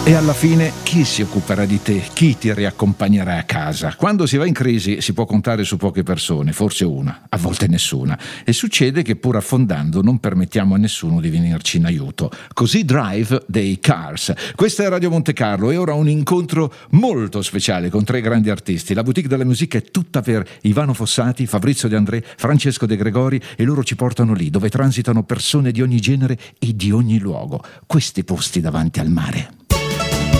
E alla fine chi si occuperà di te? Chi ti riaccompagnerà a casa? Quando si va in crisi si può contare su poche persone, forse una, a volte nessuna. E succede che pur affondando non permettiamo a nessuno di venirci in aiuto. Così Drive dei Cars. Questa è Radio Monte Carlo e ora un incontro molto speciale con tre grandi artisti. La boutique della musica è tutta per Ivano Fossati, Fabrizio De André, Francesco De Gregori e loro ci portano lì dove transitano persone di ogni genere e di ogni luogo. Questi posti davanti al mare.